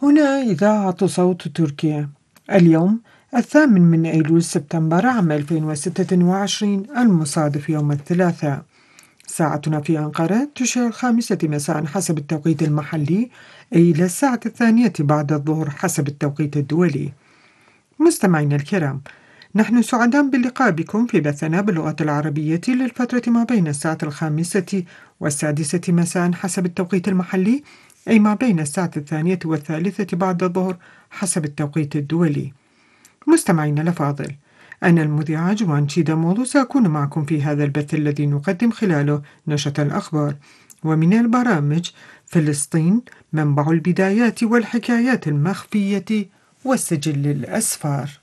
هنا إذاعة صوت تركيا. اليوم 8 سبتمبر عام 2026 المصادف يوم الثلاثاء. ساعتنا في أنقرة تشير 5 مساء حسب التوقيت المحلي، أي إلى الساعة 2 بعد الظهر حسب التوقيت الدولي. مستمعينا الكرام، نحن سعداء باللقاء بكم في بثنا باللغة العربية للفترة ما بين الساعة 5 و6 مساء حسب التوقيت المحلي، أي ما بين الساعة 2 و3 بعد الظهر حسب التوقيت الدولي. مستمعينا الأفاضل، أنا المذيعة جوان شيدا مولو سأكون معكم في هذا البث الذي نقدم خلاله نشرة الأخبار ومن البرامج فلسطين منبع البدايات والحكايات المخفية والسجل الأسفار.